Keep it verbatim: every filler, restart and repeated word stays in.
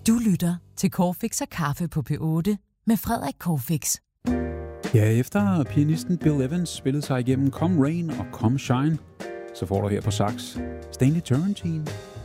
Du lytter til Corfix og Kaffe på P otte med Frederik Corfix. Ja, efter pianisten Bill Evans spillede sig igennem Come Rain og Come Shine, så får du her på sax Stanley Turrentine